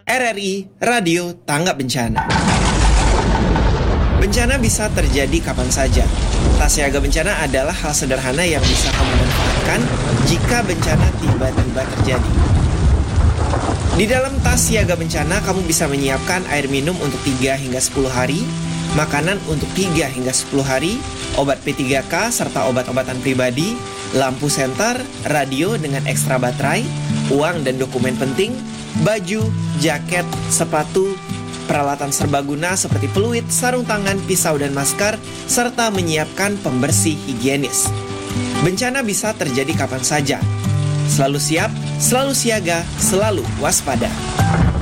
RRI Radio Tanggap Bencana. Bencana bisa terjadi kapan saja. Tas siaga bencana adalah hal sederhana yang bisa kamu manfaatkan jika bencana tiba-tiba terjadi. Di dalam tas siaga bencana, kamu bisa menyiapkan air minum untuk 3 hingga 10 hari, makanan untuk 3 hingga 10 hari, obat P3K serta obat-obatan pribadi, lampu senter, radio dengan ekstra baterai, uang dan dokumen penting, baju, jaket, sepatu, peralatan serbaguna seperti peluit, sarung tangan, pisau dan masker, serta menyiapkan pembersih higienis. Bencana bisa terjadi kapan saja. Selalu siap, selalu siaga, selalu waspada.